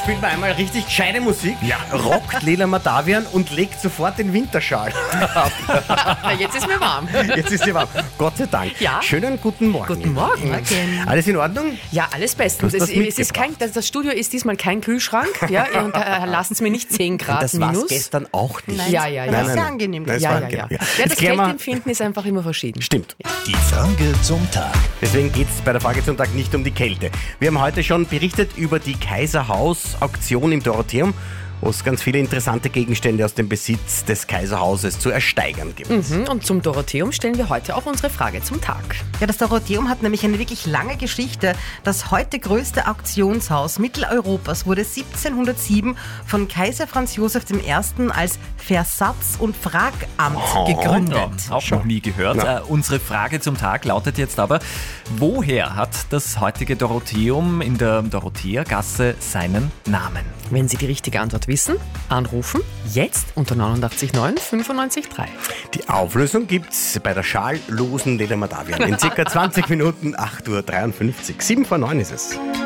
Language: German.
spielt man einmal richtig gescheite Musik, rockt Lela Madavian und legt sofort den Winterschal ab. Jetzt ist mir warm. Jetzt ist sie warm. Gott sei Dank. Ja. Schönen guten Morgen. Guten Morgen. Alles in Ordnung? Ja, alles bestens. Du hast was Das Studio ist diesmal kein Kühlschrank. Ja, und lassen Sie mir nicht 10 Grad Das war es minus. gestern auch nicht. Nein, ja. Das ist sehr angenehm. Nein, es Ja, war ja, ja. angenehm. Ja, das Jetzt klären wir- Kälteempfinden ist einfach immer verschieden. Stimmt. Die Frage zum Tag. Deswegen geht es bei der Frage zum Tag nicht um die Kälte. Wir haben heute schon berichtet über die Kaiserhaus-Auktion im Dorotheum, wo es ganz viele interessante Gegenstände aus dem Besitz des Kaiserhauses zu ersteigern gibt. Und zum Dorotheum stellen wir heute auch unsere Frage zum Tag. Ja, das Dorotheum hat nämlich eine wirklich lange Geschichte. Das heute größte Auktionshaus Mitteleuropas wurde 1707 von Kaiser Franz Josef I. als Versatz- und Fragamt gegründet. Ja, auch noch nie gehört. Unsere Frage zum Tag lautet jetzt aber, woher hat das heutige Dorotheum in der Dorotheergasse seinen Namen? Wenn Sie die richtige Antwort wissen, anrufen, jetzt unter 89.9 95.3. Die Auflösung gibt's bei der schallosen Lela Madavian in circa 20 Minuten, 8.53 Uhr. 7 vor 9 ist es.